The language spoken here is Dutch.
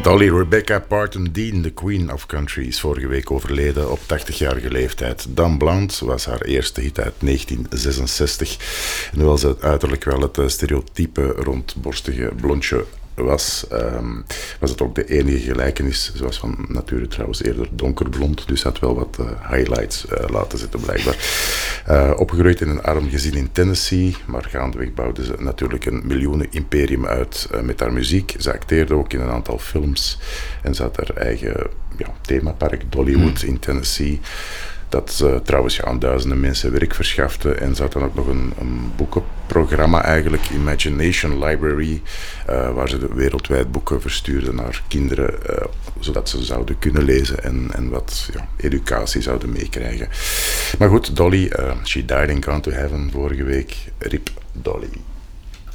Dolly Rebecca Parton Dean, de Queen of Country, is vorige week overleden op 80-jarige leeftijd. Dame Blanche was haar eerste hit uit 1966. En hoewel ze uiterlijk wel het stereotype rondborstige blondje was het ook de enige gelijkenis. Ze was van nature trouwens eerder donkerblond, dus had wel wat highlights laten zitten blijkbaar. Opgegroeid in een arm gezin in Tennessee, maar gaandeweg bouwde ze natuurlijk een miljoenen-imperium uit met haar muziek. Ze acteerde ook in een aantal films en ze had haar eigen themapark Dollywood in Tennessee. Dat trouwens aan duizenden mensen werk verschafte. En ze had dan ook nog een boekenprogramma eigenlijk, Imagination Library, waar ze wereldwijd boeken verstuurde naar kinderen, zodat ze zouden kunnen lezen en wat educatie zouden meekrijgen. Maar goed, Dolly, she died in Gone to Heaven vorige week. Rip Dolly.